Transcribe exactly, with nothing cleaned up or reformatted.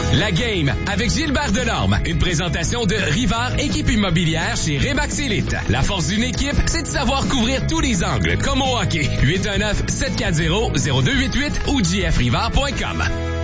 La Game avec Gilbert Delorme. Une présentation de Rivard Équipe Immobilière chez Remax Elite. La force d'une équipe, c'est de savoir couvrir tous les angles, comme au hockey. huit un neuf, sept quatre zéro, zéro deux huit huit ou j f rivard point com.